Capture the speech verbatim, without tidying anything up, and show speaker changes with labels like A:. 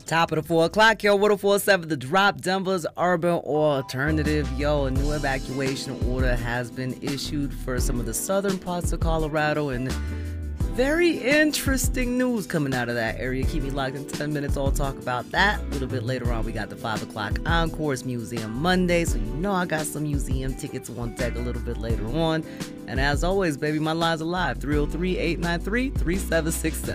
A: Top of the four o'clock, yo, one oh four point seven The Drop, Denver's urban alternative. Yo, a new evacuation order has been issued for some of the southern parts of Colorado, and very interesting news coming out of that area. Keep me locked in ten minutes. I'll talk about that. A little bit later on, we got the five o'clock Encores Museum Monday, so you know I got some museum tickets on deck a little bit later on. And as always, baby, my lines are live, three oh three, eight nine three, three seven six seven.